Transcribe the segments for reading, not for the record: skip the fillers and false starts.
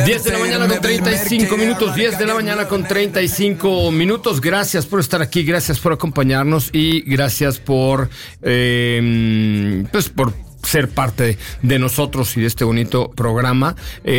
10 de la mañana con 35 minutos, 10 de la mañana con 35 minutos. Gracias por estar aquí, gracias por acompañarnos y gracias por ser parte de nosotros y de este bonito programa.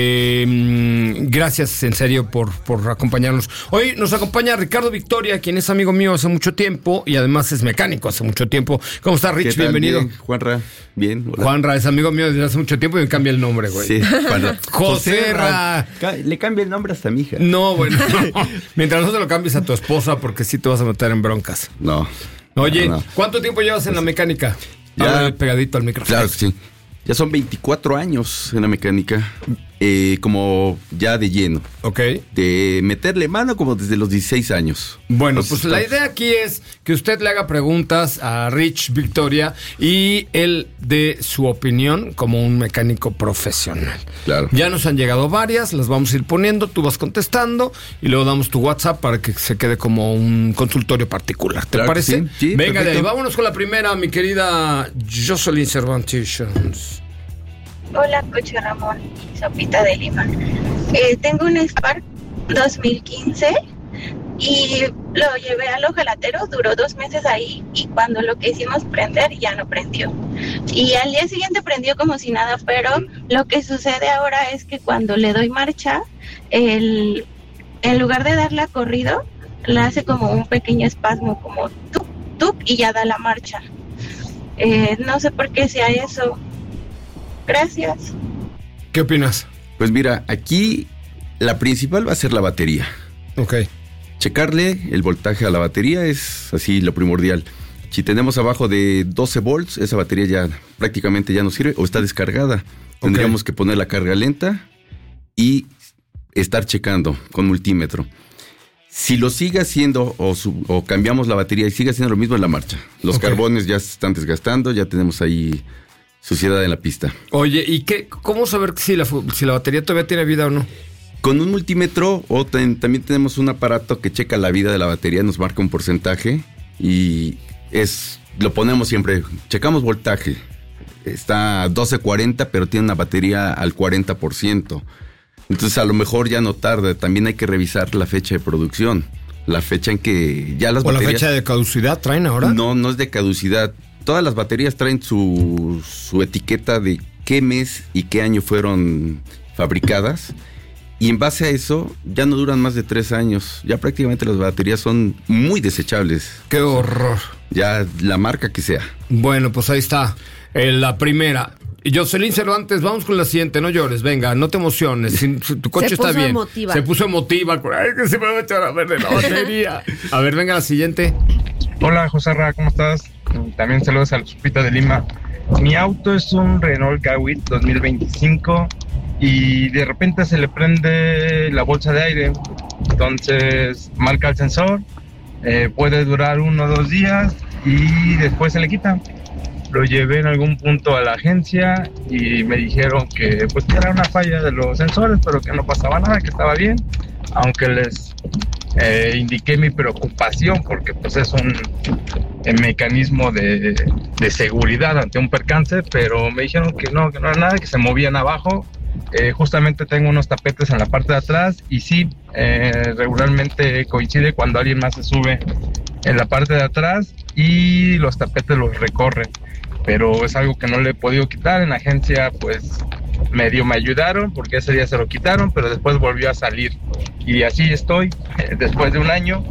Gracias en serio por acompañarnos. Hoy nos acompaña Ricardo Victoria, quien es amigo mío hace mucho tiempo y además es mecánico hace mucho tiempo. ¿Cómo estás, Rich? Bienvenido. Bien, Juanra, bien. Hola. Juanra es amigo mío desde hace mucho tiempo y me cambia el nombre, güey. Sí, Juanra. Joserra. Le cambia el nombre hasta a mi hija. No, bueno, no. Mientras no se lo cambies a tu esposa, porque sí te vas a meter en broncas. No. Oye, no. ¿cuánto tiempo llevas en la mecánica? Ya pegadito al micrófono. Claro que sí. Ya son 24 años en la mecánica, como ya de lleno. Ok. De meterle mano como desde los 16 años. Bueno, Entonces, pues la idea aquí es que usted le haga preguntas a Rich Victoria y él dé su opinión como un mecánico profesional. Claro. Ya nos han llegado varias, las vamos a ir poniendo, tú vas contestando y luego damos tu WhatsApp para que se quede como un consultorio particular. ¿Te Claro que parece? sí, Venga, perfecto. de ahí, vámonos con la primera, mi querida Jocelyn Cervantes. Hola, Coche Ramón, Sopita de Lima. Tengo un Spark 2015 y lo llevé al ojalatero, duró 2 meses ahí y cuando lo quisimos prender ya no prendió. Y al día siguiente prendió como si nada, pero lo que sucede ahora es que cuando le doy marcha, en lugar de darle a corrido, le hace como un pequeño espasmo, como tuc, tuc, y ya da la marcha. No sé por qué sea eso. Gracias. ¿Qué opinas? Pues mira, aquí la principal va a ser la batería. Ok. Checarle el voltaje a la batería es así lo primordial. Si tenemos abajo de 12 volts, esa batería ya prácticamente ya no sirve o está descargada. Tendríamos que poner la carga lenta y estar checando con multímetro. Si lo sigue haciendo o cambiamos la batería y sigue haciendo lo mismo en la marcha. Los carbones ya se están desgastando, ya tenemos ahí suciedad en la pista. Oye, ¿y cómo saber si la batería todavía tiene vida o no? Con un multímetro o también tenemos un aparato que checa la vida de la batería, nos marca un porcentaje y lo ponemos siempre, checamos voltaje. Está a 1240, pero tiene una batería al 40%. Entonces a lo mejor ya no tarda. También hay que revisar la fecha de producción. La fecha en que ya las baterías... ¿O la fecha de caducidad traen ahora? No es de caducidad. Todas las baterías traen su etiqueta de qué mes y qué año fueron fabricadas. Y en base a eso ya no duran más de 3 años. Ya prácticamente las baterías son muy desechables. ¡Qué horror! Ya la marca que sea. Bueno, pues ahí está. La primera. Jocelyn Cervantes, vamos con la siguiente, no llores, venga, no te emociones, tu coche está bien. Emotiva. Se puso emotiva, ay, que se me va a echar a ver de la batería. A ver, venga la siguiente. Hola, Joserra, ¿cómo estás? También saludos a la Sopita de Lima. Mi auto es un Renault Kwid 2025 y de repente se le prende la bolsa de aire, entonces marca el sensor, puede durar 1 o 2 días y después se le quita. Lo llevé en algún punto a la agencia y me dijeron que pues era una falla de los sensores, pero que no pasaba nada, que estaba bien, aunque les indiqué mi preocupación porque pues es un mecanismo de seguridad ante un percance, pero me dijeron que no era nada, que se movían abajo. Justamente tengo unos tapetes en la parte de atrás y sí, regularmente coincide cuando alguien más se sube en la parte de atrás y los tapetes los recorren, pero es algo que no le he podido quitar. En la agencia pues medio me ayudaron porque ese día se lo quitaron, pero después volvió a salir y así estoy después de 1 año,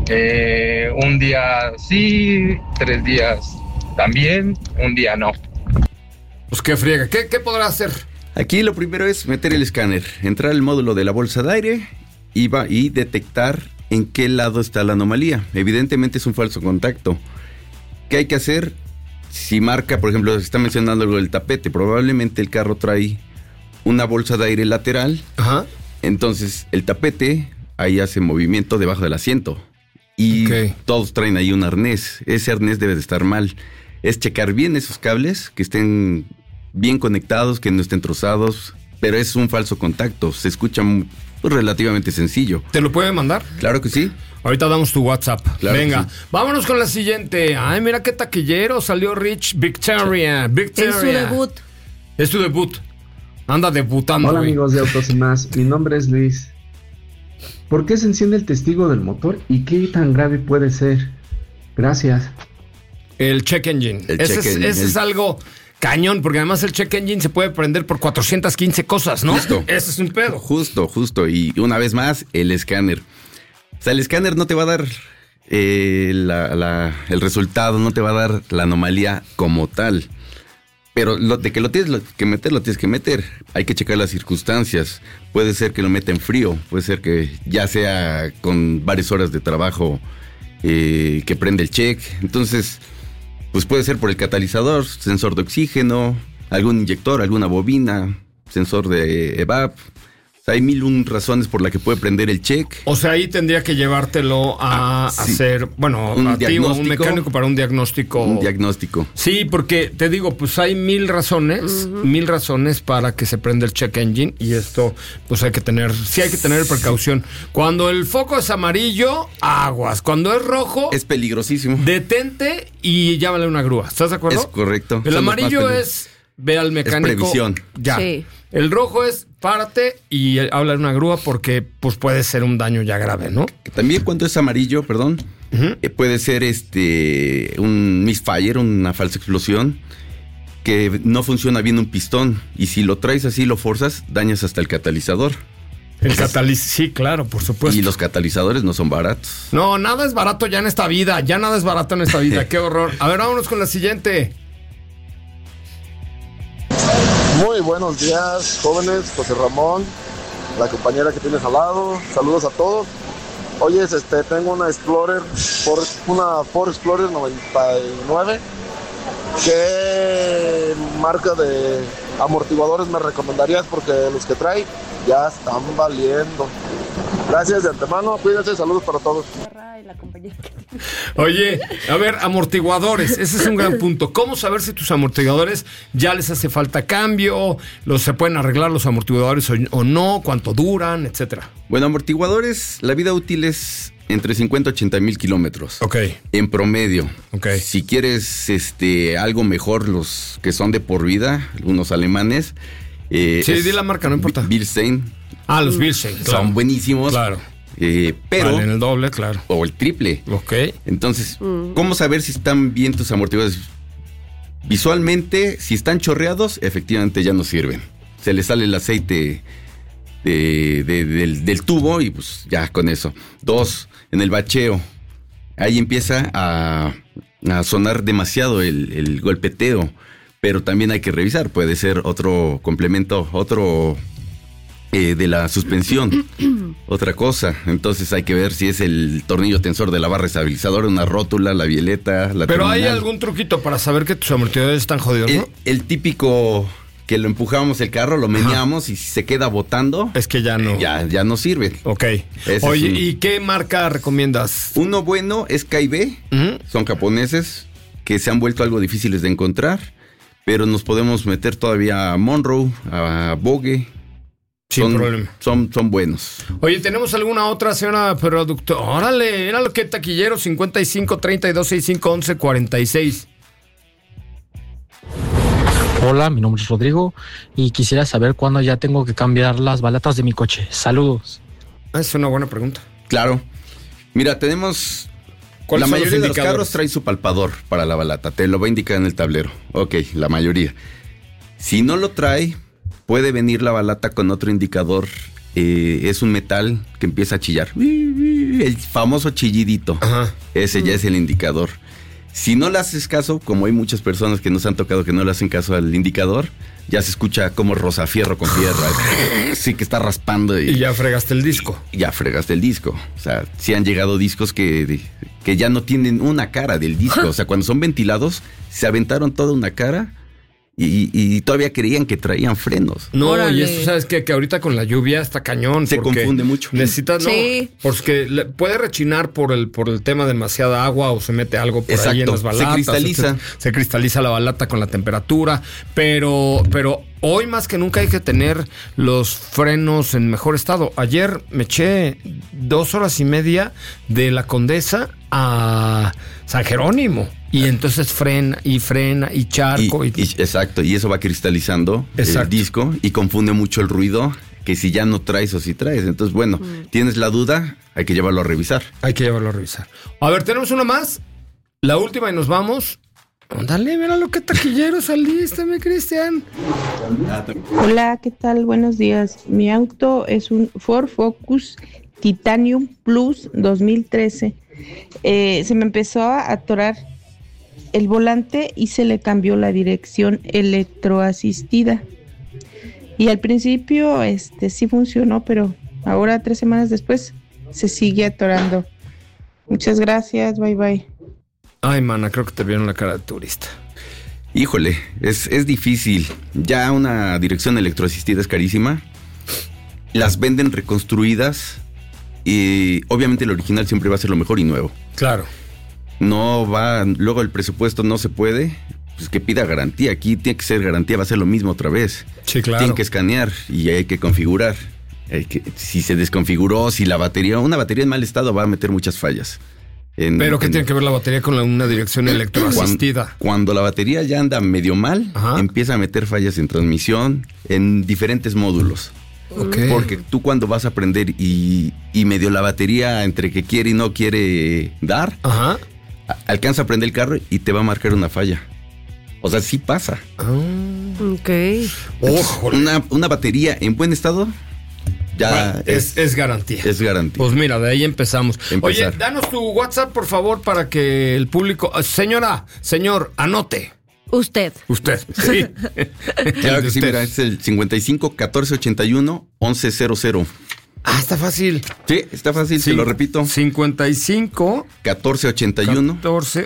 un día sí, 3 días también, un día no. Pues qué friega, ¿qué podrá hacer? Aquí lo primero es meter el escáner, entrar al módulo de la bolsa de aire y detectar en qué lado está la anomalía. Evidentemente es un falso contacto. ¿Qué hay que hacer? Si marca, por ejemplo, se está mencionando lo del tapete, probablemente el carro trae una bolsa de aire lateral. Ajá. Entonces el tapete ahí hace movimiento debajo del asiento y todos traen ahí un arnés. Ese arnés debe de estar mal. Es checar bien esos cables, que estén bien conectados, que no estén trozados, pero es un falso contacto. Se escucha relativamente sencillo. ¿Te lo puede mandar? Claro que sí. Ahorita damos tu WhatsApp. Claro. Venga, vámonos con la siguiente. Ay, mira qué taquillero salió Rich Victoria. Es su debut. Es tu debut. Anda debutando. Hola güey. amigos de Autos y Más, mi nombre es Luis. ¿Por qué se enciende el testigo del motor y qué tan grave puede ser? Gracias. El check engine. Ese es algo cañón, porque además el check engine se puede prender por 415 cosas, ¿no? Justo. Ese es un pedo. Justo. Y una vez más, el escáner. O sea, el escáner no te va a dar el resultado, no te va a dar la anomalía como tal. Pero de que lo tienes que meter, lo tienes que meter. Hay que checar las circunstancias. Puede ser que lo meta en frío, puede ser que ya sea con varias horas de trabajo que prende el check. Entonces, pues puede ser por el catalizador, sensor de oxígeno, algún inyector, alguna bobina, sensor de evap. O sea, hay 1001 razones por las que puede prender el check. O sea, ahí tendría que llevarte,lo a hacer, bueno, un a ti o a un diagnóstico. mecánico para un diagnóstico. Un diagnóstico. Sí, porque te digo, pues hay 1000 razones, 1000 razones para que se prenda el check engine, y esto, pues hay que tener precaución. Cuando el foco es amarillo, aguas. Cuando es rojo, Es peligrosísimo. detente y llámale una grúa. ¿Estás de acuerdo? Es correcto. El Son los amarillo más es ve al mecánico. Es previsión. Ya. Sí. El rojo es párate y habla de una grúa, porque pues puede ser un daño ya grave, ¿no? También cuando es amarillo, perdón, puede ser un misfire, una falsa explosión, que no funciona bien un pistón. Y si lo traes así, lo forzas, dañas hasta el catalizador. El catalizador, sí, claro, por supuesto. Y los catalizadores no son baratos. No, nada es barato ya en esta vida. Ya nada es barato en esta vida. Qué horror. A ver, vámonos con la siguiente. Muy buenos días, jóvenes. José Ramón, la compañera que tienes al lado. Saludos a todos. Oye, tengo una Ford Explorer 99. ¿Qué marca de amortiguadores me recomendarías? Porque los que trae ya están valiendo. Gracias de antemano, cuídense, saludos para todos. Oye, a ver, amortiguadores, ese es un gran punto. ¿Cómo saber si tus amortiguadores ya les hace falta cambio? ¿Se pueden arreglar los amortiguadores o no? ¿Cuánto duran? Etcétera. Bueno, amortiguadores, la vida útil es entre 50 y 80 mil kilómetros. Ok. En promedio. Ok. Si quieres algo mejor, los que son de por vida, unos alemanes. Sí, di la marca, no importa. Bilstein. Los Bilstein, claro. Son buenísimos. Claro. Pero Valen el doble, claro. O el triple. Ok. Entonces, ¿cómo saber si están bien tus amortiguadores? Visualmente, si están chorreados, efectivamente ya no sirven. Se les sale el aceite del tubo y pues ya con eso. 2, en el bacheo. Ahí empieza a sonar demasiado el golpeteo. Pero también hay que revisar. Puede ser otro complemento, de la suspensión. Otra cosa. Entonces hay que ver si es el tornillo tensor de la barra estabilizadora, una rótula, la bieleta, la Pero terminal. ¿hay algún truquito para saber que tus amortiguadores están jodidos, no? El típico que lo empujamos el carro, lo meneamos y si se queda botando, es que ya no. Ya no sirve. Ok. Ese Oye, es ¿y qué marca recomiendas? Uno bueno es KIB. Son japoneses que se han vuelto algo difíciles de encontrar, pero nos podemos meter todavía a Monroe, a Bogue. Sin problema. Son buenos. Oye, ¿tenemos alguna otra, señora productora? Órale, era lo que taquillero, 55 32 65 11 46. Hola, mi nombre es Rodrigo y quisiera saber cuándo ya tengo que cambiar las balatas de mi coche. Saludos. Es una buena pregunta. Claro. Mira, tenemos... La mayoría de los carros trae su palpador para la balata. Te lo va a indicar en el tablero. Ok, la mayoría. Si no lo trae, puede venir la balata con otro indicador. Es un metal que empieza a chillar. El famoso chillidito. Ajá. Ese ya es el indicador. Si no le haces caso, como hay muchas personas que nos han tocado que no le hacen caso al indicador, ya se escucha como rozafierro con fierro. Sí, que está raspando. Y ya fregaste el disco. Ya fregaste el disco. O sea, sí han llegado discos que ya no tienen una cara del disco. O sea, cuando son ventilados, se aventaron toda una cara y todavía creían que traían frenos. No, Órale. y eso, ¿sabes qué? Que ahorita con la lluvia está cañón. Se porque confunde mucho. Necesitas, Sí. no, porque puede rechinar por el tema de demasiada agua o se mete algo por ahí en Exacto. las balatas. Se cristaliza. Se cristaliza la balata con la temperatura, pero hoy más que nunca hay que tener los frenos en mejor estado. Ayer me eché 2 horas y media de la Condesa a San Jerónimo. Y entonces frena y charco. Exacto, y eso va cristalizando el disco y confunde mucho el ruido, que si ya no traes o si traes. Entonces, bueno, tienes la duda, hay que llevarlo a revisar. A ver, tenemos una más, la última y nos vamos. Dale, mira lo que taquillero saliste, mi Cristian. Hola, ¿qué tal? Buenos días. Mi auto es un Ford Focus Titanium Plus 2013. Se me empezó a atorar el volante y se le cambió la dirección electroasistida. Y al principio sí funcionó, pero ahora 3 semanas después se sigue atorando. Muchas gracias, bye bye. Ay, mana, creo que te vieron la cara de turista. Híjole, es difícil. Ya una dirección electroasistida es carísima. Las venden reconstruidas y obviamente el original siempre va a ser lo mejor y nuevo. Claro. No va, luego el presupuesto no se puede, pues que pida garantía. Aquí tiene que ser garantía, va a ser lo mismo otra vez. Sí, claro. Tienen que escanear y hay que configurar. Si se desconfiguró, si una batería en mal estado va a meter muchas fallas. ¿Pero qué tiene que ver la batería con una dirección electroasistida? Cuando la batería ya anda medio mal, empieza a meter fallas en transmisión, en diferentes módulos. Okay. Porque tú cuando vas a prender y medio la batería entre que quiere y no quiere dar, alcanza a prender el carro y te va a marcar una falla. O sea, sí pasa. Ok. Ojo, una batería en buen estado ya es garantía. Es garantía. Pues mira, de ahí empezamos. Oye, danos tu WhatsApp, por favor, para que el público... señor, anote. Usted, sí. Claro que sí, mira, es el 55 14 81 11 00. Ah, está fácil. Sí, está fácil, te lo repito. 55 14 81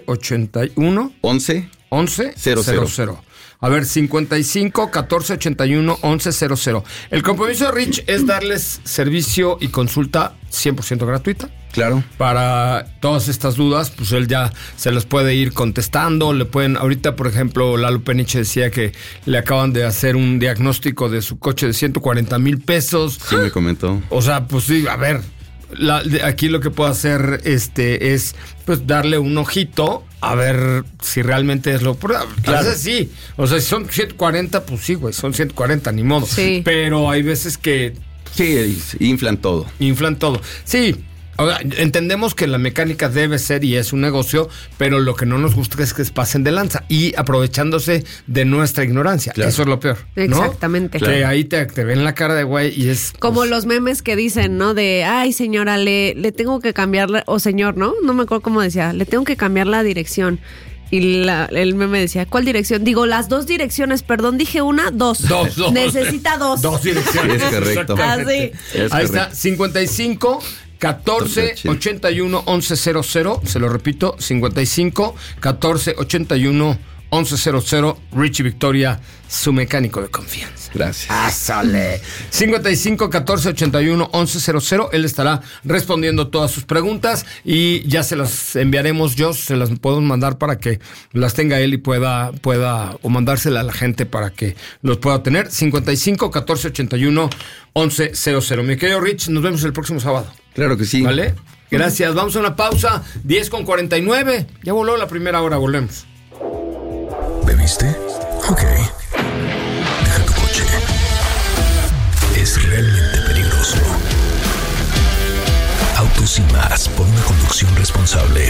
11 00. A ver, 55 14 81 11 00. El compromiso de Rich es darles servicio y consulta 100% gratuita. Claro. Para todas estas dudas, pues él ya se las puede ir contestando. Le pueden, ahorita, por ejemplo, Lalo Peniche decía que le acaban de hacer un diagnóstico de su coche de 140,000 pesos. Sí, me comentó. O sea, pues sí, a ver. Aquí lo que puedo hacer es pues darle un ojito a ver si realmente es lo... Claro. A veces sí, o sea, si son 140, pues sí, güey, son 140, ni modo. Sí. Pero hay veces que... Sí, inflan todo. Sí. O sea, entendemos que la mecánica debe ser y es un negocio, pero lo que no nos gusta es que se pasen de lanza y aprovechándose de nuestra ignorancia. Claro. Eso es lo peor, ¿no? Exactamente. Que ahí te ven la cara de güey y es... Como los memes que dicen, ¿no? De, ay, señora, le tengo que cambiar, o señor, ¿no? No me acuerdo cómo decía, le tengo que cambiar la dirección. Y el meme decía, ¿cuál dirección? Digo, las 2 direcciones, perdón, dije una, 2. Dos. Necesita 2. 2 direcciones. Es correcto. Así. Ahí está, 55 14 81 11 00. Se lo repito, 55 14 81 1100. Richie Victoria, su mecánico de confianza. Gracias. ¡Sale! 55 14 81 1100. Él estará respondiendo todas sus preguntas y ya se las enviaremos. Se las puedo mandar para que las tenga él y pueda o mandársela a la gente para que los pueda tener. 55 14 81 1100. Mi querido Rich, nos vemos el próximo sábado. Claro que sí. ¿Vale? Gracias. Vamos a una pausa. 10:49. Ya voló la primera hora. Volvemos. ¿Bebiste? Ok. Deja tu coche. Es realmente peligroso. Autos y más por una conducción responsable.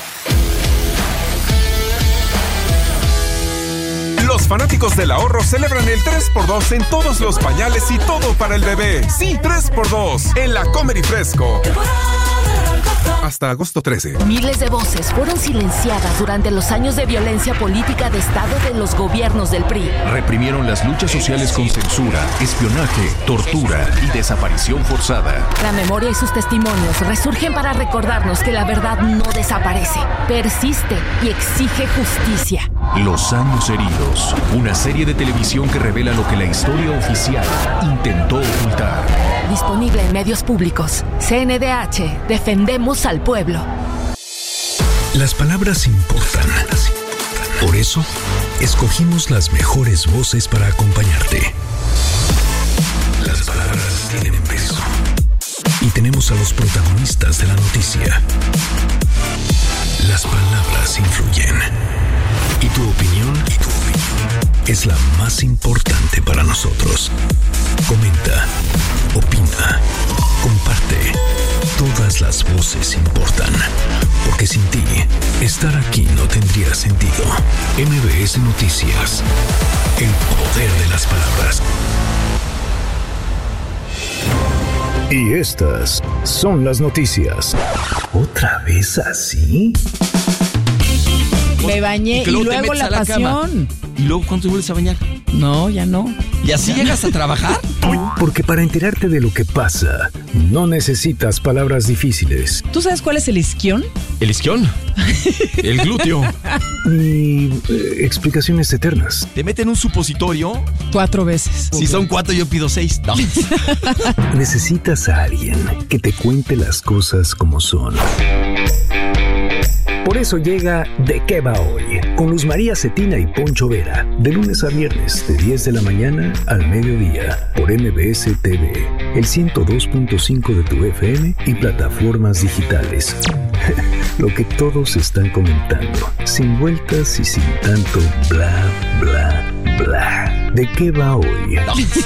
Los fanáticos del ahorro celebran el 3x2 en todos los pañales y todo para el bebé. Sí, 3x2 en la Comer y Fresco. Hasta agosto 13. Miles de voces fueron silenciadas durante los años de violencia política de Estado de los gobiernos del PRI. Reprimieron las luchas sociales con censura, espionaje, tortura y desaparición forzada. La memoria y sus testimonios resurgen para recordarnos que la verdad no desaparece, persiste y exige justicia. Los años heridos, una serie de televisión que revela lo que la historia oficial intentó ocultar. Disponible en medios públicos. CNDH, defendemos al pueblo. Las palabras importan. Por eso, escogimos las mejores voces para acompañarte. Las palabras tienen peso. Y tenemos a los protagonistas de la noticia. Las palabras influyen. Y tu opinión es la más importante para nosotros. Comenta, opina, comparte. Todas las voces importan. Porque sin ti, estar aquí no tendría sentido. MBS Noticias. El poder de las palabras. Y estas son las noticias. ¿Otra vez así? Me bañé y luego la pasión. ¿Y luego cuándo te vuelves a bañar? No, ya no. ¿Y así llegas a trabajar? Porque para enterarte de lo que pasa, no necesitas palabras difíciles. ¿Tú sabes cuál es el isquión? ¿El isquión? El glúteo. Ni explicaciones eternas. ¿Te meten un supositorio? 4 veces. Si son 4, yo pido 6. No. Necesitas a alguien que te cuente las cosas como son. Por eso llega ¿De qué va hoy? Con Luz María Cetina y Poncho Vera. De lunes a viernes, de 10 de la mañana al mediodía. Por MBS TV, el 102.5 de tu FM y plataformas digitales. Lo que todos están comentando. Sin vueltas y sin tanto bla, bla, bla. ¿De qué va hoy?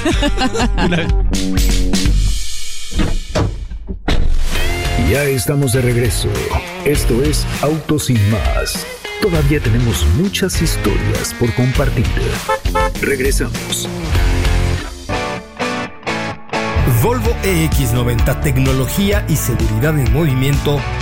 Ya estamos de regreso. Esto es Autos Sin Más. Todavía tenemos muchas historias por compartir. Regresamos. Volvo EX90, tecnología y seguridad en movimiento